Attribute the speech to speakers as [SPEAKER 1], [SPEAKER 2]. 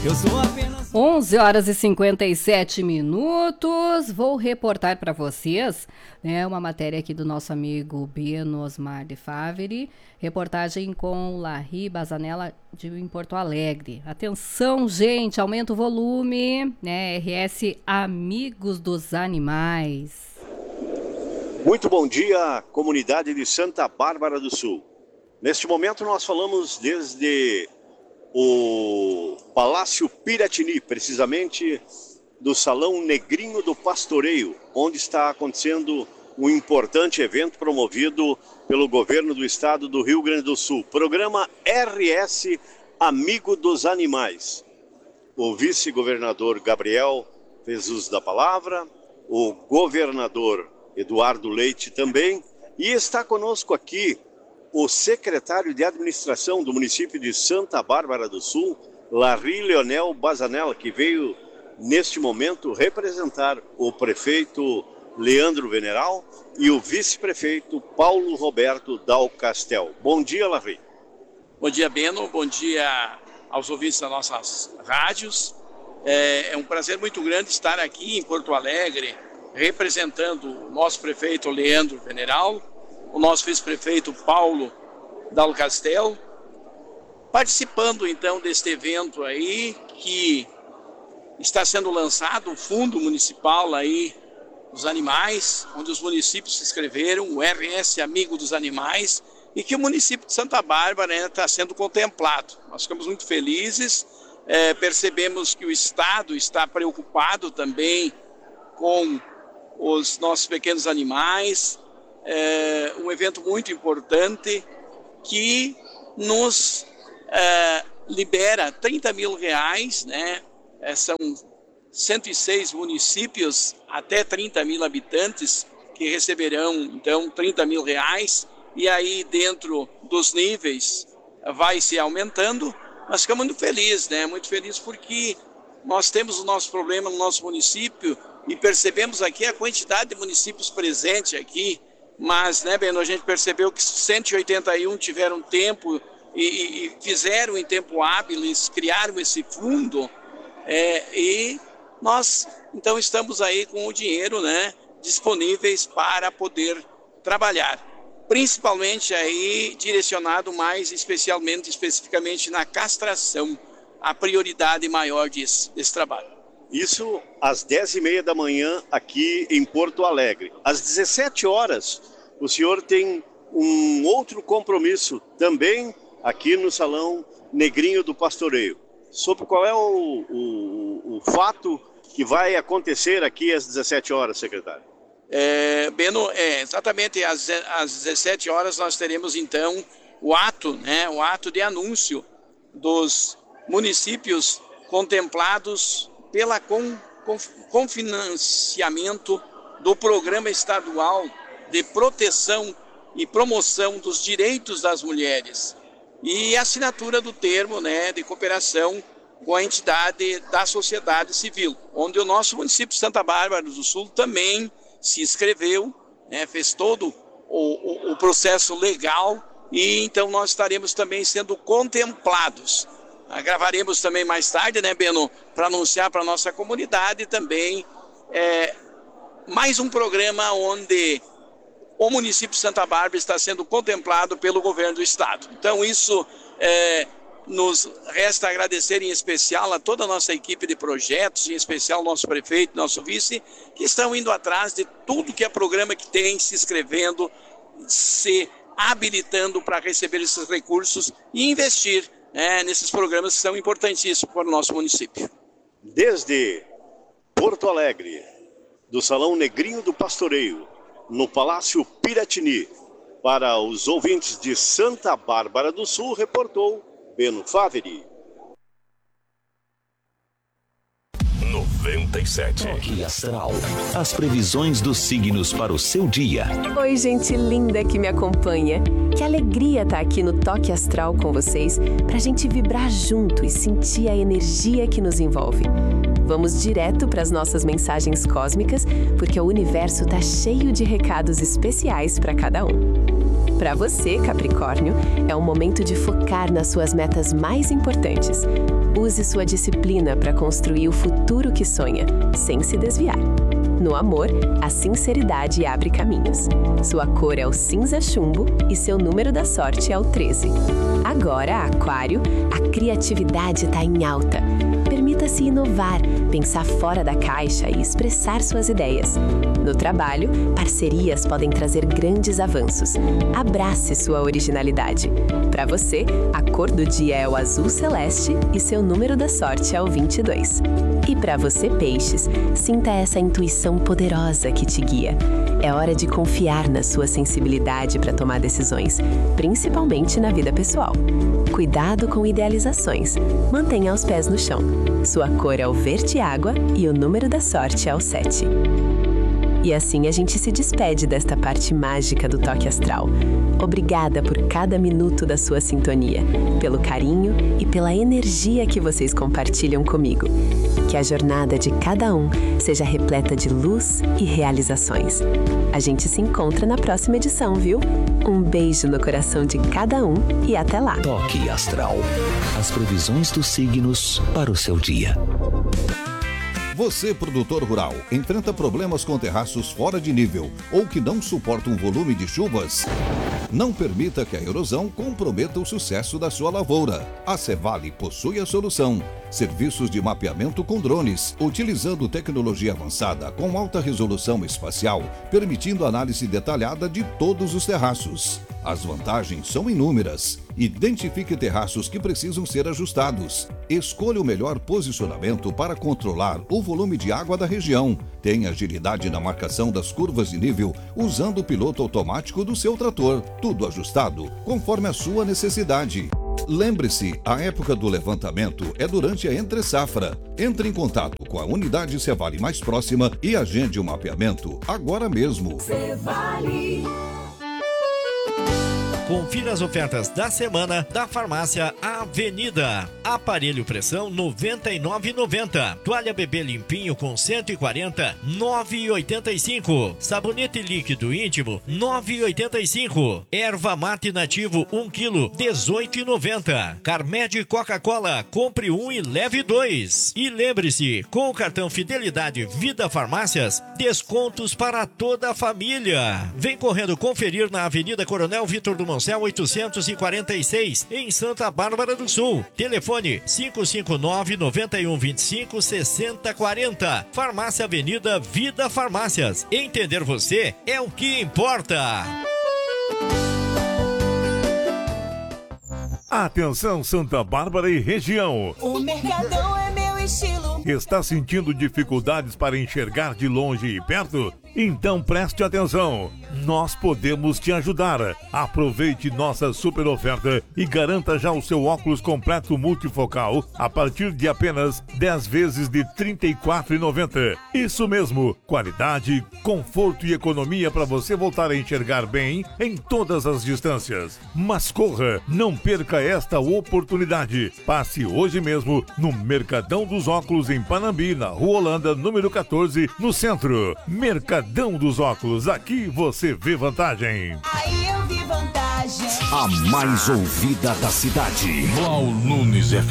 [SPEAKER 1] Eu sou apenas
[SPEAKER 2] 11 horas e 57 minutos. Vou reportar para vocês, né, uma matéria aqui do nosso amigo Beno Osmar de Favre. Reportagem com Larry Bazanella em Porto Alegre. Atenção, gente, aumenta o volume, né? RS Amigos dos Animais.
[SPEAKER 3] Muito bom dia, comunidade de Santa Bárbara do Sul. Neste momento nós falamos desde o Palácio Piratini, precisamente do Salão Negrinho do Pastoreio, onde está acontecendo um importante evento promovido pelo governo do estado do Rio Grande do Sul. Programa RS Amigo dos Animais. O vice-governador Gabriel fez uso da palavra, o governador Eduardo Leite também, e está conosco aqui o secretário de administração do município de Santa Bárbara do Sul, Larry Leonel Bazanella, que veio neste momento representar o prefeito Leandro Veneral e o vice-prefeito Paulo Roberto Dal Castel. Bom dia, Larry.
[SPEAKER 4] Bom dia, Beno. Bom dia aos ouvintes das nossas rádios. É um prazer muito grande estar aqui em Porto Alegre, representando o nosso prefeito Leandro Veneral, o nosso vice-prefeito Paulo Dal Castel, participando então deste evento aí, que está sendo lançado o Fundo Municipal aí dos Animais, onde os municípios se inscreveram, o RS Amigo dos Animais, e que o município de Santa Bárbara está sendo contemplado. Nós ficamos muito felizes, percebemos que o Estado está preocupado também com os nossos pequenos animais. É um evento muito importante que nos libera 30 mil reais, né? São 106 municípios, até 30 mil habitantes, que receberão, então, 30 mil reais, e aí dentro dos níveis vai se aumentando. Nós ficamos muito felizes, né? Muito felizes porque nós temos o nosso problema no nosso município e percebemos aqui a quantidade de municípios presentes aqui, mas, né, Beno, a gente percebeu que 181 tiveram tempo e fizeram em tempo hábil, eles criaram esse fundo, e nós, então, estamos aí com o dinheiro, né, disponíveis para poder trabalhar, principalmente aí direcionado mais especificamente na castração, a prioridade maior desse trabalho.
[SPEAKER 3] Isso às 10h30 da manhã aqui em Porto Alegre. Às 17 horas, o senhor tem um outro compromisso também aqui no Salão Negrinho do Pastoreio. Sobre qual é o fato que vai acontecer aqui às 17 horas, secretário?
[SPEAKER 4] Beno, exatamente às 17 horas nós teremos então o ato, né, o ato de anúncio dos municípios contemplados pela confinanciamento do Programa Estadual de Proteção e Promoção dos Direitos das Mulheres e assinatura do termo, né, de cooperação com a entidade da sociedade civil, onde o nosso município de Santa Bárbara do Sul também se inscreveu, né, fez todo o processo legal, e então nós estaremos também sendo contemplados. Gravaremos também mais tarde, né, Beno, para anunciar para a nossa comunidade também mais um programa onde o município de Santa Bárbara está sendo contemplado pelo governo do estado. Então isso nos resta agradecer em especial a toda a nossa equipe de projetos, em especial o nosso prefeito, nosso vice, que estão indo atrás de tudo que é programa que tem, se inscrevendo, se habilitando para receber esses recursos e investir nesses programas que são importantíssimos para o nosso município.
[SPEAKER 3] Desde Porto Alegre, do Salão Negrinho do Pastoreio, no Palácio Piratini, para os ouvintes de Santa Bárbara do Sul, reportou Beno Favre.
[SPEAKER 5] 97. Toque Astral. As previsões dos signos para o seu dia.
[SPEAKER 6] Oi, gente linda que me acompanha. Que alegria estar aqui no Toque Astral com vocês, pra gente vibrar junto e sentir a energia que nos envolve. Vamos direto para as nossas mensagens cósmicas, porque o universo tá cheio de recados especiais para cada um. Para você, Capricórnio, é um momento de focar nas suas metas mais importantes. Use sua disciplina para construir o futuro que sonha, sem se desviar. No amor, a sinceridade abre caminhos. Sua cor é o cinza chumbo e seu número da sorte é o 13. Agora, Aquário, a criatividade está em alta. Permita-se inovar, pensar fora da caixa e expressar suas ideias. No trabalho, parcerias podem trazer grandes avanços. Abrace sua originalidade. Para você, a cor do dia é o azul celeste e seu número da sorte é o 22. E para você, Peixes, sinta essa intuição poderosa que te guia. É hora de confiar na sua sensibilidade para tomar decisões, principalmente na vida pessoal. Cuidado com idealizações. Mantenha os pés no chão. Sua cor é o verde água e o número da sorte é o 7. E assim a gente se despede desta parte mágica do Toque Astral. Obrigada por cada minuto da sua sintonia, pelo carinho e pela energia que vocês compartilham comigo. Que a jornada de cada um seja repleta de luz e realizações. A gente se encontra na próxima edição, viu? Um beijo no coração de cada um e até lá.
[SPEAKER 5] Toque Astral. As previsões dos signos para o seu dia.
[SPEAKER 1] Você, produtor rural, enfrenta problemas com terraços fora de nível ou que não suportam um volume de chuvas? Não permita que a erosão comprometa o sucesso da sua lavoura. A Cevale possui a solução. Serviços de mapeamento com drones, utilizando tecnologia avançada com alta resolução espacial, permitindo análise detalhada de todos os terraços. As vantagens são inúmeras. Identifique terraços que precisam ser ajustados. Escolha o melhor posicionamento para controlar o volume de água da região. Tenha agilidade na marcação das curvas de nível usando o piloto automático do seu trator. Tudo ajustado conforme a sua necessidade. Lembre-se, a época do levantamento é durante a entre-safra. Entre em contato com a unidade Cevale mais próxima e agende o mapeamento agora mesmo.
[SPEAKER 7] Cevale.
[SPEAKER 8] Confira as ofertas da semana da Farmácia Avenida. Aparelho pressão R$ 99,90. Toalha bebê limpinho com 140, R$ 9,85. Sabonete líquido íntimo, R$ 9,85. Erva mate nativo 1 kg, R$ 18,90. Carmed Coca-Cola, compre 1 e leve 2. E lembre-se, com o cartão Fidelidade Vida Farmácias, descontos para toda a família. Vem correndo conferir na Avenida Coronel Vitor do Moncel 846, em Santa Bárbara do Sul. Telefone 559-9125-6040. Farmácia Avenida Vida Farmácias. Entender você é o que importa.
[SPEAKER 9] Atenção, Santa Bárbara e região.
[SPEAKER 7] O Mercadão é meu estilo.
[SPEAKER 9] Está sentindo dificuldades para enxergar de longe e perto? Então preste atenção. Nós podemos te ajudar. Aproveite nossa super oferta e garanta já o seu óculos completo multifocal a partir de apenas 10 vezes de R$ 34,90. Isso mesmo, qualidade, conforto e economia para você voltar a enxergar bem em todas as distâncias. Mas corra, não perca esta oportunidade. Passe hoje mesmo no Mercadão dos Óculos em Panambi, na Rua Holanda, número 14, no centro. Mercadão dos Óculos, aqui você vê vantagem.
[SPEAKER 7] Aí eu vi vantagem.
[SPEAKER 5] A mais ouvida da cidade.
[SPEAKER 10] Blau Nunes FM.